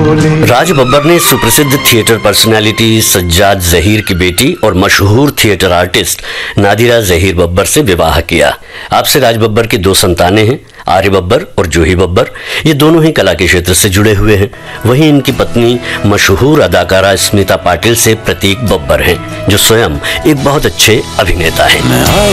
राज बब्बर ने सुप्रसिद्ध theatre personality Sajjad Zaheer की बेटी और मशहूर थिएटर आर्टिस्ट नादिरा जहीर बब्बर से विवाह किया। आपसे राज बब्बर की 2 संतानें हैं, आर्य बब्बर और जूही बब्बर। ये दोनों ही कला के क्षेत्र से जुड़े हुए हैं। वहीं इनकी पत्नी मशहूर अदाकारा स्मिता पाटिल से प्रतीक बब्बर हैं, जो स्वयं एक बहुत अच्छे अभिनेता हैं।